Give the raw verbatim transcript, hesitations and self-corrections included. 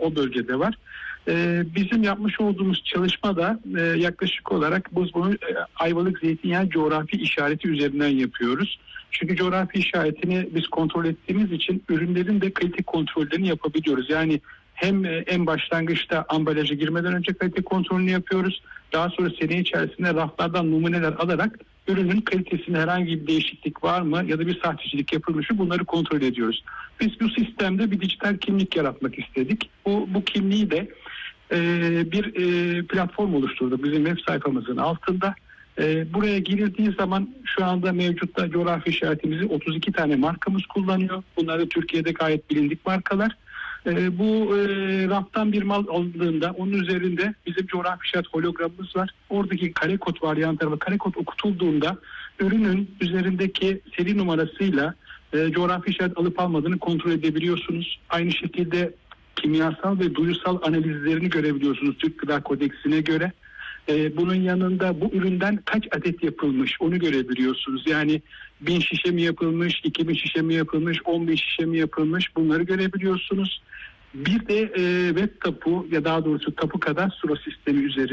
o bölgede var. Ee, bizim yapmış olduğumuz çalışmada e, yaklaşık olarak biz bunu e, Ayvalık zeytinyağı coğrafi işareti üzerinden yapıyoruz. Çünkü coğrafi işaretini biz kontrol ettiğimiz için ürünlerin de kalite kontrollerini yapabiliyoruz. Yani hem e, en başlangıçta ambalaja girmeden önce kalite kontrolünü yapıyoruz. Daha sonra sene içerisinde raflardan numuneler alarak ürünün kalitesinde herhangi bir değişiklik var mı ya da bir sahtecilik yapılmış mı, bunları kontrol ediyoruz. Biz bu sistemde bir dijital kimlik yaratmak istedik. Bu, bu kimliği de e, bir e, platform oluşturduk bizim web sayfamızın altında. E, buraya girildiği zaman şu anda mevcutta coğrafi işaretimizi otuz iki tane markamız kullanıyor. Bunlar da Türkiye'de gayet bilindik markalar. E, bu e, raftan bir mal alındığında onun üzerinde bizim coğrafi işaret hologramımız var. Oradaki kare kod varyantı ve kare kod okutulduğunda ürünün üzerindeki seri numarasıyla e, coğrafi işaret alıp almadığını kontrol edebiliyorsunuz. Aynı şekilde kimyasal ve duyusal analizlerini görebiliyorsunuz Türk Gıda Kodeksine göre. Ee, bunun yanında bu üründen kaç adet yapılmış onu görebiliyorsunuz. Yani bin şişe mi yapılmış, iki bin şişe mi yapılmış, on bin şişe mi yapılmış, bunları görebiliyorsunuz. Bir de e, web tapu ya daha doğrusu tapu kadastro sistemi üzerinde